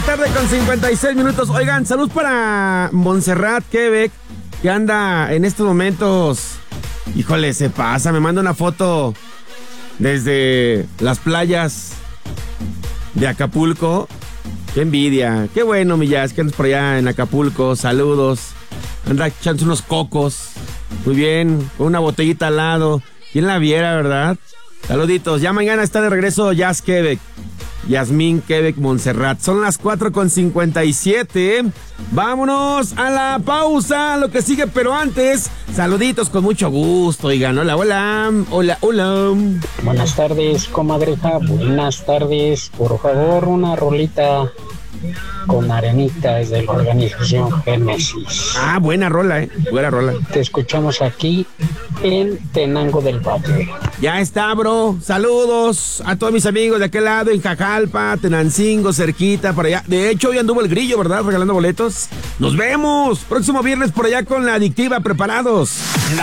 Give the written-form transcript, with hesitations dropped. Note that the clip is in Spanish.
Tarde con 56 minutos. Oigan, salud para Montserrat, Quebec, que anda en estos momentos. Híjole, se pasa, me manda una foto desde las playas de Acapulco. Qué envidia, qué bueno, Millas, que andas por allá en Acapulco. Saludos. Anda echándose unos cocos. Muy bien, con una botellita al lado. ¿Quién la viera, verdad? Saluditos. Ya mañana está de regreso Jazz Quebec. Yasmín Quebec Montserrat. Son las 4:57. Vámonos a la pausa, lo que sigue, pero antes, saluditos con mucho gusto. Oigan, hola, hola, hola, hola. Buenas tardes, comadreja. Buenas tardes. Por favor, una rolita con Arenita de la organización Génesis. Ah, buena rola, buena rola. Te escuchamos aquí en Tenango del Valle. Ya está, bro. Saludos a todos mis amigos de aquel lado, en Jajalpa, Tenancingo, cerquita, por allá. De hecho, hoy anduvo el Grillo, ¿verdad? Regalando boletos. Nos vemos próximo viernes por allá con La Adictiva. Preparados.